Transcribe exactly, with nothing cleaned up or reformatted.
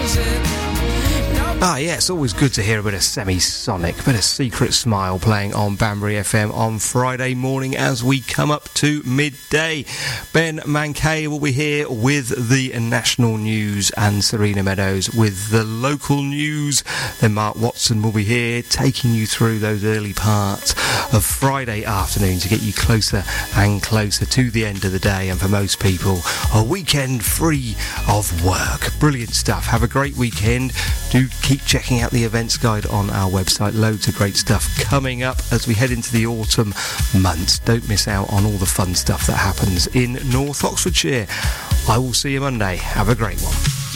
Ah, yeah, it's always good to hear a bit of Semisonic, a bit of Secret Smile playing on Banbury F M on Friday morning as we come up to midday. Ben Mankay will be here with the national news and Serena Meadows with the local news. Then Mark Watson will be here taking you through those early parts of Friday afternoon to get you closer and closer to the end of the day, and for most people, a weekend free of work. Brilliant stuff. Have a great weekend. Do keep checking out the events guide on our website. Loads of great stuff coming up as we head into the autumn months. Don't miss out on all the fun stuff that happens in North Oxfordshire. I will see you Monday. Have a great one.